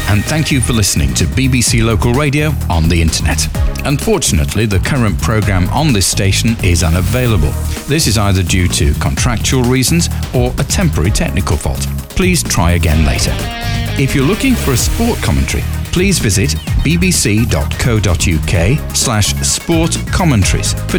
and thank you for listening to BBC Local Radio on the internet. Unfortunately, the current programme on this station is unavailable. This is either due to contractual reasons or a temporary technical fault. Please try again later. If you're looking for a sport commentary, please visit bbc.co.uk/sport commentaries for